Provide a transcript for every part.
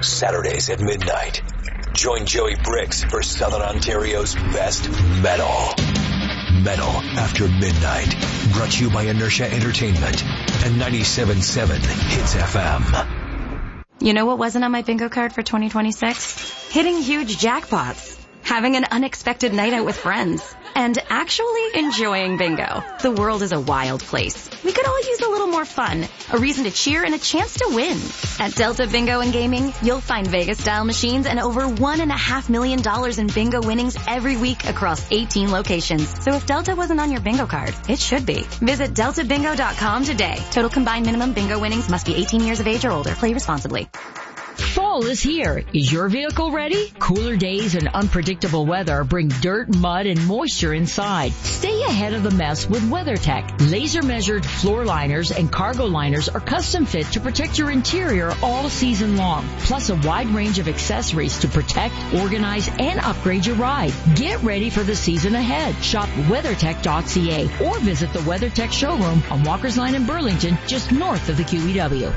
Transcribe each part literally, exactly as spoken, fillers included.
Saturdays at midnight. Join Joey Briggs for Southern Ontario's best metal. Metal After Midnight. Brought to you by Inertia Entertainment and ninety-seven point seven Hits F M. You know what wasn't on my bingo card for twenty twenty-six? Hitting huge jackpots. Having an unexpected night out with friends. And actually enjoying bingo. The world is a wild place. We could all use a little more fun, a reason to cheer, and a chance to win. At Delta Bingo and Gaming, you'll find Vegas-style machines and over one and a half million dollars in bingo winnings every week across eighteen locations. So if Delta wasn't on your bingo card, it should be. Visit delta bingo dot com today. Total combined minimum bingo winnings must be eighteen years of age or older. Play responsibly. Fall is here. Is your vehicle ready? Cooler days and unpredictable weather bring dirt, mud, and moisture inside. Stay ahead of the mess with WeatherTech. Laser-measured floor liners and cargo liners are custom fit to protect your interior all season long. Plus a wide range of accessories to protect, organize, and upgrade your ride. Get ready for the season ahead. Shop weathertech dot c a or visit the WeatherTech showroom on Walker's Line in Burlington, just north of the Q E W.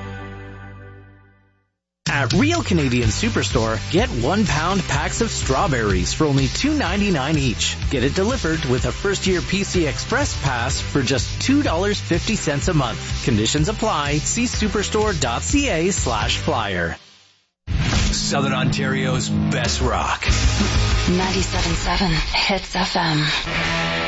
At Real Canadian Superstore, get one pound packs of strawberries for only two ninety-nine each. Get it delivered with a first year P C Express pass for just two dollars and fifty cents a month. Conditions apply. See superstore dot c a slash flyer. Southern Ontario's best rock. ninety-seven point seven Hits F M.